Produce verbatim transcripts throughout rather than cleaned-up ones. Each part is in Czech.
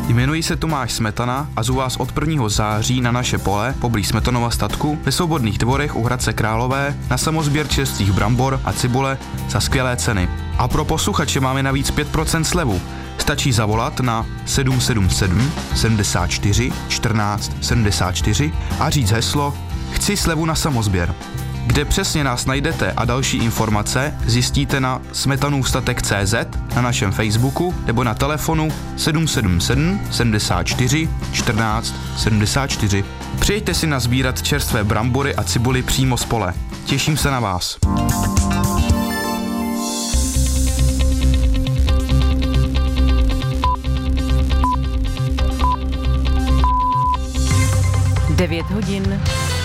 Jmenuji se Tomáš Smetana a zvu vás od prvního září na naše pole poblíž Smetanova statku ve Svobodných Dvorech u Hradce Králové na samosběr čerstvých brambor a cibule za skvělé ceny. A pro posluchače máme navíc pět procent slevu. Stačí zavolat na sedm sedm sedm sedmdesát čtyři čtrnáct sedmdesát čtyři a říct heslo Chci slevu na samosběr. Kde přesně nás najdete a další informace zjistíte na smetanůvstatek tečka cé zet, na našem Facebooku nebo na telefonu sedm sedm sedm sedmdesát čtyři čtrnáct sedmdesát čtyři. Přijďte si nazbírat čerstvé brambory a cibuly přímo z pole. Těším se na vás. devět hodin.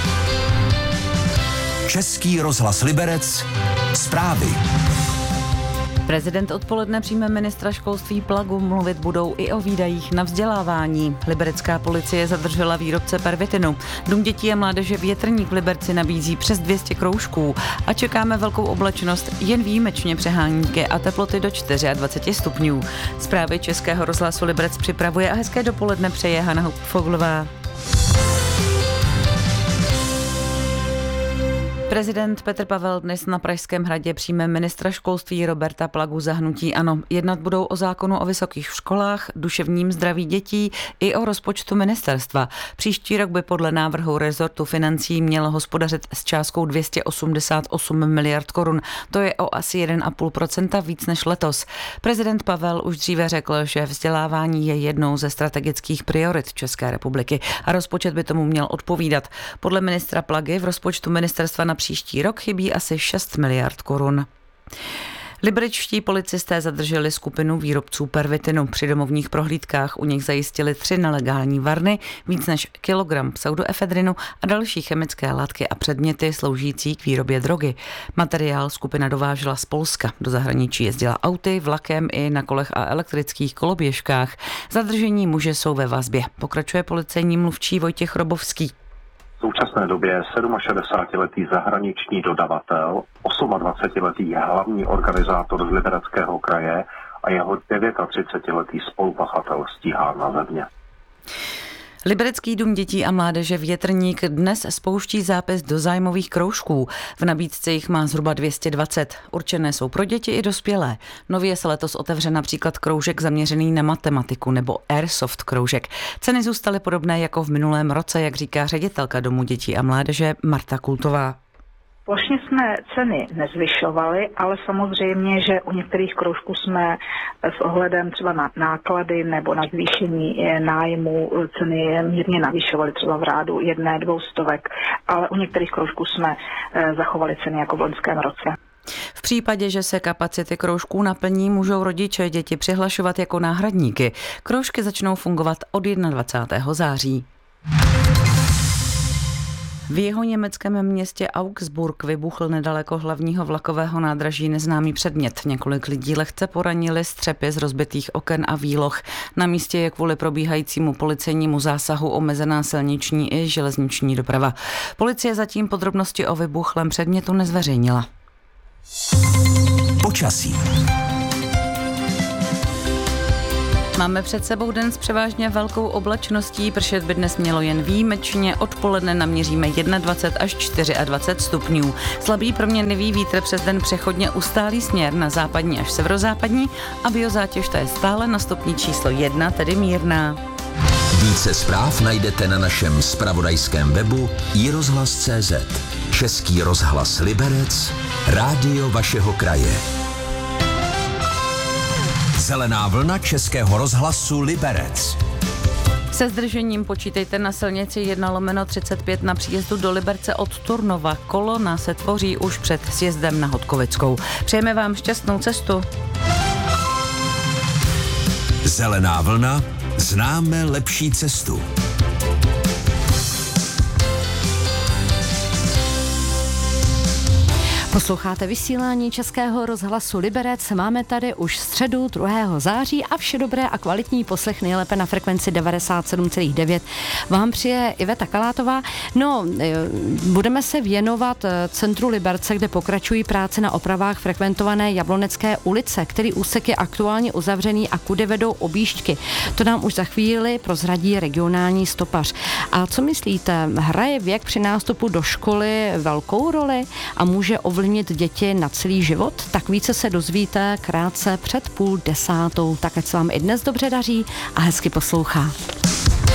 Český rozhlas Liberec. Zprávy. Prezident odpoledne přijme ministra školství Plagu, mluvit budou i o výdajích na vzdělávání. Liberecká policie zadržela výrobce pervitinu. Dům dětí a mládeže Větrník v Liberci nabízí přes dvě stě kroužků a čekáme velkou oblačnost, jen výjimečně přehánky a teploty do dvacet čtyři stupňů. Zprávy Českého rozhlasu Liberec připravuje a hezké dopoledne přeje Hana Foglová. Prezident Petr Pavel dnes na Pražském hradě přijme ministra školství Roberta Plagu za hnutí ANO. Jednat budou o zákonu o vysokých školách, duševním zdraví dětí i o rozpočtu ministerstva. Příští rok by podle návrhu rezortu financí mělo hospodařit s částkou dvě stě osmdesát osm miliard korun. To je o asi jedna celá pět procenta víc než letos. Prezident Pavel už dříve řekl, že vzdělávání je jednou ze strategických priorit České republiky a rozpočet by tomu měl odpovídat. Podle ministra Plagy v rozpočtu ministerstva na příští rok chybí asi šest miliard korun. Liberečtí policisté zadrželi skupinu výrobců pervitinu. Při domovních prohlídkách u nich zajistili tři nelegální varny, víc než kilogram pseudoefedrinu a další chemické látky a předměty sloužící k výrobě drogy. Materiál skupina dovážela z Polska. Do zahraničí jezdila auty, vlakem i na kolech a elektrických koloběžkách. Zadržení muže jsou ve vazbě. Pokračuje policejní mluvčí Vojtěch Robovský. V současné době sedmašedesátiletý zahraniční dodavatel, osmadvacetiletý hlavní organizátor z Libereckého kraje a jeho třicetidevětiletý spolupachatel stíhán na země. Liberecký dům dětí a mládeže Větrník dnes spouští zápis do zájmových kroužků. V nabídce jich má zhruba dvě stě dvacet. Určené jsou pro děti i dospělé. Nově se letos otevře například kroužek zaměřený na matematiku nebo Airsoft kroužek. Ceny zůstaly podobné jako v minulém roce, jak říká ředitelka domu dětí a mládeže Marta Kultová. Plošně jsme ceny nezvyšovali, ale samozřejmě, že u některých kroužků jsme s ohledem třeba na náklady nebo na zvýšení nájmu ceny mírně navýšovali, třeba v rádu jedné, dvou stovek, ale u některých kroužků jsme zachovali ceny jako v loňském roce. V případě, že se kapacity kroužků naplní, můžou rodiče děti přihlašovat jako náhradníky. Kroužky začnou fungovat od dvacátého prvního září. V jeho německém městě Augsburg vybuchl nedaleko hlavního vlakového nádraží neznámý předmět. Několik lidí lehce poranili střepy z rozbitých oken a výloh. Na místě je kvůli probíhajícímu policejnímu zásahu omezená silniční i železniční doprava. Policie zatím podrobnosti o vybuchlém předmětu nezveřejnila. Počasí. Máme před sebou den s převážně velkou oblačností, pršet by dnes mělo jen výjimečně, odpoledne naměříme dvacet jedna až dvacet čtyři stupňů. Slabý proměnlivý vítr přes den přechodně ustálí směr na západní až severozápadní a biozátěž ta je stále na stupni číslo jedna, tedy mírná. Více zpráv najdete na našem zpravodajském webu i rozhlas tečka cé zet. Český rozhlas Liberec, rádio vašeho kraje. Zelená vlna Českého rozhlasu Liberec. Se zdržením počítejte na silnici jedna lomeno třicet pět na příjezdu do Liberce od Turnova. Kolona se tvoří už před sjezdem na Hodkovickou. Přejeme vám šťastnou cestu. Zelená vlna, známe lepší cestu. Posloucháte vysílání Českého rozhlasu Liberec. Máme tady už středu druhého září a vše dobré a kvalitní poslech nejlépe na frekvenci devadesát sedm celá devět. Vám přijde Iveta Kalátová. No, budeme se věnovat centru Liberce, kde pokračují práce na opravách frekventované Jablonecké ulice, který úsek je aktuálně uzavřený a kudy vedou objížďky. To nám už za chvíli prozradí regionální stopař. A co myslíte, hraje věk při nástupu do školy velkou roli a může ovlivnit děti na celý život? Tak více se dozvíte krátce před půl desátou. Tak ať se vám i dnes dobře daří a hezky poslouchá.